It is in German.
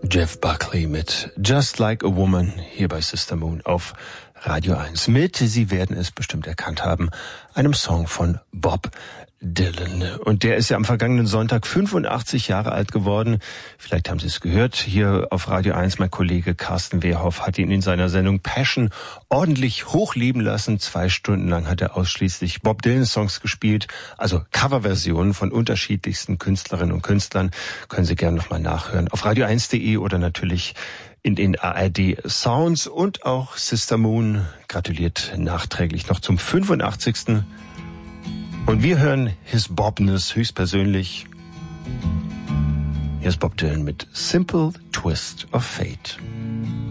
Jeff Buckley mit Just Like a Woman hier bei Sister Moon auf Radio 1 mit, Sie werden es bestimmt erkannt haben, einem Song von Bob Dylan. Und der ist ja am vergangenen Sonntag 85 Jahre alt geworden. Vielleicht haben Sie es gehört. Hier auf Radio 1, mein Kollege Carsten Wehrhoff hat ihn in seiner Sendung Passion ordentlich hochleben lassen. 2 Stunden lang hat er ausschließlich Bob Dylan-Songs gespielt, also Coverversionen von unterschiedlichsten Künstlerinnen und Künstlern. Können Sie gerne nochmal nachhören auf radio1.de oder natürlich in den ARD Sounds. Und auch Sister Moon gratuliert nachträglich noch zum 85. Und wir hören His Bobness höchstpersönlich. Hier ist Bob Dylan mit Simple Twist of Fate.